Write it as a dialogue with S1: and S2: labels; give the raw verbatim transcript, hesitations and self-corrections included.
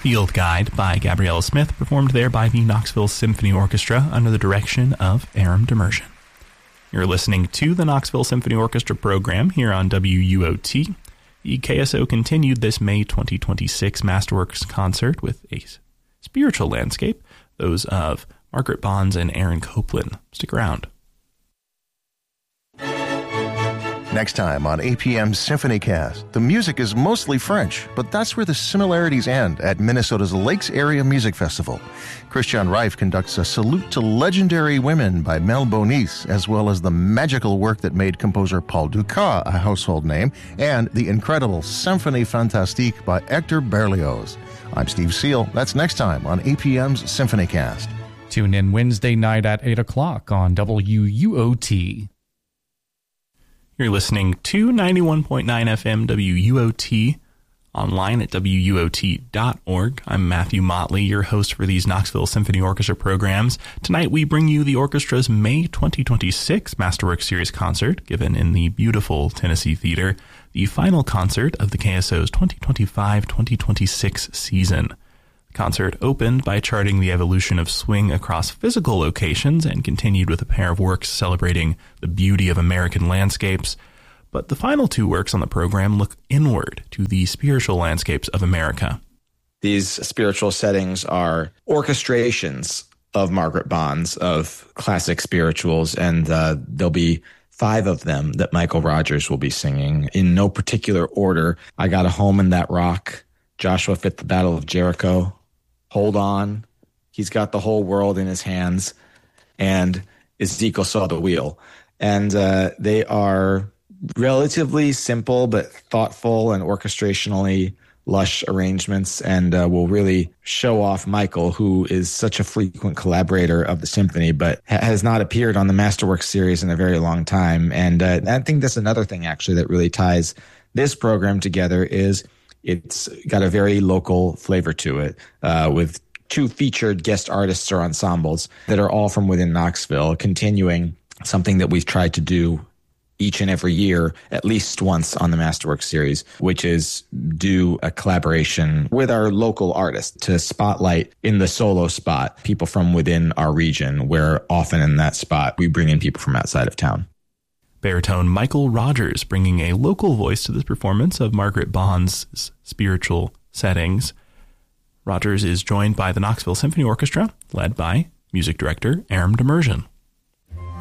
S1: Field Guide by Gabriella Smith, performed there by the Knoxville Symphony Orchestra under the direction of Aram Demirjian. You're listening to the Knoxville Symphony Orchestra program here on W U O T. The K S O continued this May twenty twenty-six Masterworks concert with a spiritual landscape, those of Margaret Bonds and Aaron Copland. Stick around.
S2: Next time on A P M's SymphonyCast, the music is mostly French, but that's where the similarities end at Minnesota's Lakes Area Music Festival. Christian Reif conducts a salute to legendary women by Mel Bonis, as well as the magical work that made composer Paul Dukas a household name, and the incredible Symphonie Fantastique by Hector Berlioz. I'm Steve Seal. That's next time on A P M's SymphonyCast.
S3: Tune in Wednesday night at eight o'clock on W U O T.
S1: You're listening to ninety-one point nine F M W U O T, online at W U O T dot org. I'm Matthew Motley, your host for these Knoxville Symphony Orchestra programs. Tonight we bring you the orchestra's May twenty twenty-six Masterworks Series concert, given in the beautiful Tennessee Theater, the final concert of the K S O's twenty twenty-five twenty twenty-six season. The concert opened by charting the evolution of swing across physical locations and continued with a pair of works celebrating the beauty of American landscapes. But the final two works on the program look inward to the spiritual landscapes of America.
S4: These spiritual settings are orchestrations of Margaret Bonds, of classic spirituals, and uh, there'll be five of them that Michael Rogers will be singing in no particular order. I Got a Home in That Rock, Joshua Fit the Battle of Jericho, Hold On, He's Got the Whole World in His Hands, and Ezekiel Saw the Wheel. And uh, they are relatively simple but thoughtful and orchestrationally lush arrangements, and uh, will really show off Michael, who is such a frequent collaborator of the symphony, but ha- has not appeared on the Masterworks series in a very long time. And uh, I think that's another thing, actually, that really ties this program together is it's got a very local flavor to it, uh, with two featured guest artists or ensembles that are all from within Knoxville, continuing something that we've tried to do each and every year, at least once on the Masterworks series, which is do a collaboration with our local artists to spotlight in the solo spot people from within our region, where often in that spot we bring in people from outside of town.
S1: Baritone Michael Rogers bringing a local voice to this performance of Margaret Bond's spiritual settings. Rogers is joined by the Knoxville Symphony Orchestra, led by music director Aram Demirjian.